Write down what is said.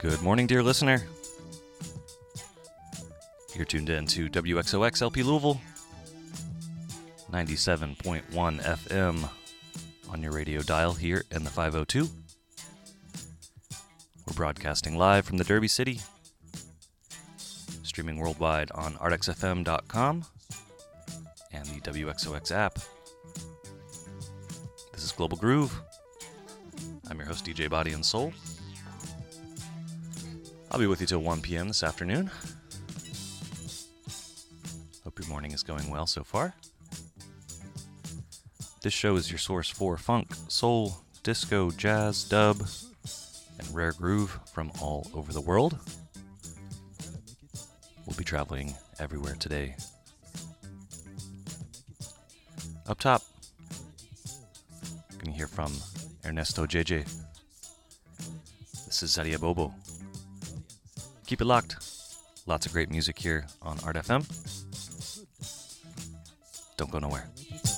Good morning, dear listener. You're tuned in to WXOX LP Louisville, 97.1 FM on your radio dial here in the 502. We're broadcasting live from the Derby City, streaming worldwide on artxfm.com and the WXOX app. This is Global Groove. I'm your host, DJ Body and Soul. I'll be with you till 1 p.m. this afternoon. Hope your morning is going well so far. This show is your source for funk, soul, disco, jazz, dub, and rare groove from all over the world. We'll be traveling everywhere today. Up top, you're going to hear from Ernesto JJ. This is Zaria Bobo. Keep it locked. Lots of great music here on Art FM. Don't go nowhere.